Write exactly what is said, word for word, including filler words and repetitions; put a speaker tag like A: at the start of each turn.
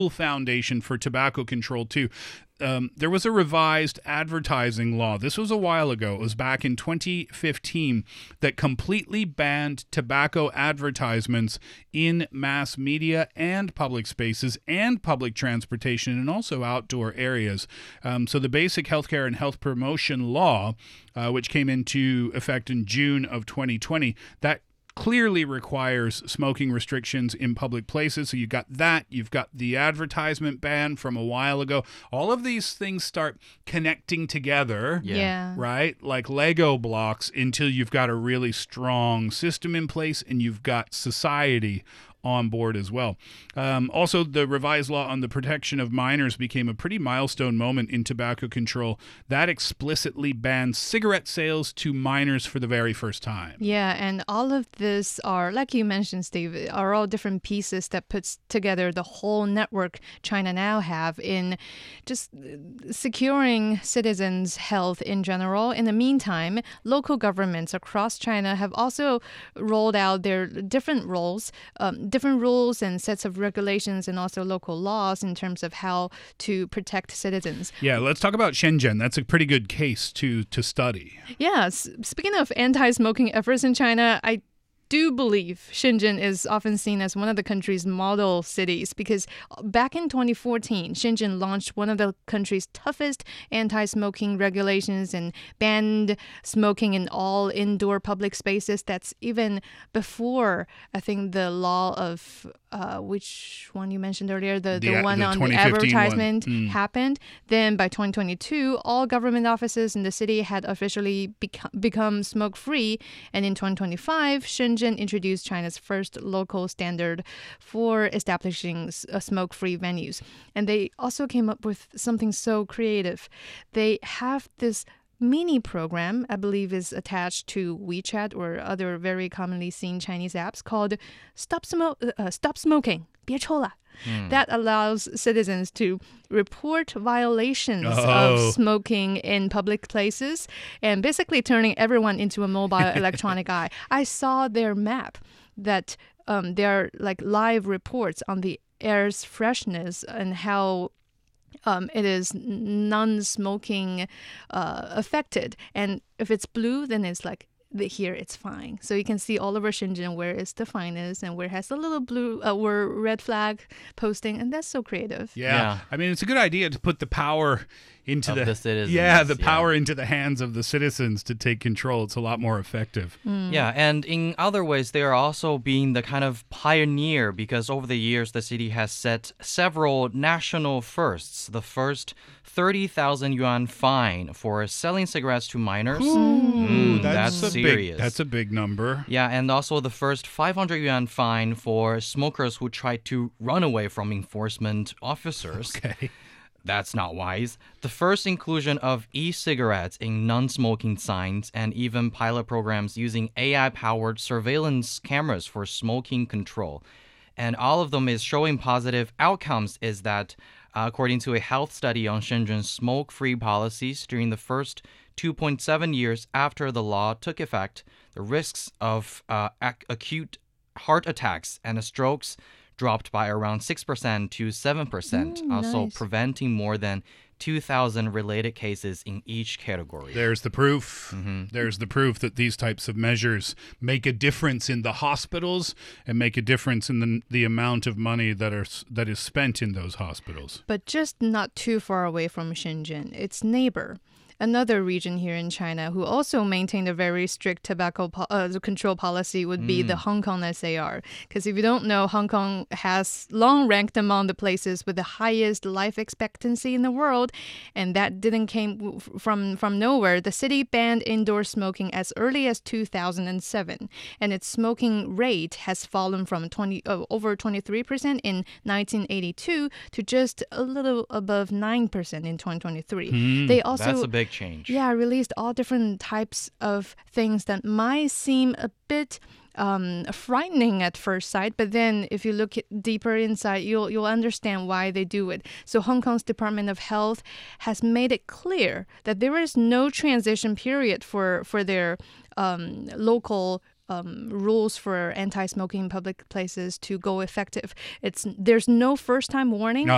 A: foundation for tobacco control too. Um, there was a revised advertising law. This was a while ago. It was back in twenty fifteen that completely banned tobacco advertisements in mass media and public spaces and public transportation and also outdoor areas. Um, so the Basic Healthcare and Health Promotion Law, uh, which came into effect in June of twenty twenty, that clearly requires smoking restrictions in public places. So you've got that. You've got the advertisement ban from a while ago. All of these things start connecting together,
B: Yeah.
C: Yeah.
A: right? Like Lego blocks until you've got a really strong system in place and you've got society on board as well. Um, also, the revised law on the protection of minors became a pretty milestone moment in tobacco control. That explicitly bans cigarette sales to minors for the very first time.
C: Yeah, and all of this are, like you mentioned, Steve, are all different pieces that puts together the whole network China now have in just securing citizens' health in general. In the meantime, local governments across China have also rolled out their different roles, um, different rules and sets of regulations and also local laws in terms of how to protect citizens.
A: Yeah, let's talk about Shenzhen. That's a pretty good case to to study.
C: Yeah, s- speaking of anti-smoking efforts in China, I do believe Shenzhen is often seen as one of the country's model cities because back in twenty fourteen, Shenzhen launched one of the country's toughest anti-smoking regulations and banned smoking in all indoor public spaces. That's even before, I think, the law of uh, which one you mentioned earlier, the, the,
A: The-
C: one
A: the
C: on the
A: twenty fifteen one.
C: advertisement
A: Mm.
C: happened. Then by twenty twenty-two, all government offices in the city had officially beco- become smoke-free. And in twenty twenty-five, Shenzhen introduced China's first local standard for establishing s- uh, smoke-free venues. And they also came up with something so creative. They have this mini program, I believe is attached to WeChat or other very commonly seen Chinese apps called Stop, Smo- uh, Stop Smoking, 别抽了. That allows citizens to report violations
A: Oh.
C: of smoking in public places and basically turning everyone into a mobile electronic eye. I saw their map that um, there are like live reports on the air's freshness and how um, it is non-smoking uh, affected. And if it's blue, then it's like the, here it's fine. So you can see all over Shenzhen where it's the finest and where it has a little blue uh, where red flag posting, and that's so creative.
A: Yeah.
B: Yeah.
A: I mean, it's a good idea to put the power into
B: Of
A: the,
B: the citizens,
A: Yeah, the
B: yeah.
A: power into the hands of the citizens to take control. It's a lot more effective.
B: Yeah, and in other ways, they are also being the kind of pioneer because over the years, the city has set several national firsts. The first thirty thousand yuan fine for selling cigarettes to minors.
A: Ooh,
B: Mm, that's
A: a
B: serious.
A: Big, that's a big number.
B: Yeah, and also the first five hundred yuan fine for smokers who try to run away from enforcement officers.
A: Okay.
B: That's not wise. The first inclusion of e-cigarettes in non-smoking signs and even pilot programs using A I-powered surveillance cameras for smoking control. And all of them is showing positive outcomes is that, uh, according to a health study on Shenzhen's smoke-free policies during the first two point seven years after the law took effect, the risks of uh, ac- acute heart attacks and strokes dropped by around six percent to seven percent,
C: Mm,
B: also
C: nice.
B: preventing more than two thousand related cases in each category.
A: There's the proof. There's the proof that these types of measures make a difference in the hospitals and make a difference in the the amount of money that are s- that is spent in those hospitals.
C: But just not too far away from Shenzhen, its neighbor, another region here in China who also maintained a very strict tobacco po- uh, control policy would be the Hong Kong S A R. Because if you don't know, Hong Kong has long ranked among the places with the highest life expectancy in the world, and that didn't came w- from from nowhere. The city banned indoor smoking as early as two thousand seven, and its smoking rate has fallen from twenty uh, over twenty-three percent in nineteen eighty-two to just a little above nine percent in twenty twenty-three. They also
B: That's a big change.
C: yeah, released all different types of things that might seem a bit um, frightening at first sight, but then if you look at- deeper inside, you'll you'll understand why they do it. So Hong Kong's Department of Health has made it clear that there is no transition period for for their um, local um, rules for anti-smoking in public places to go effective. It's there's no first-time warning.
A: Oh,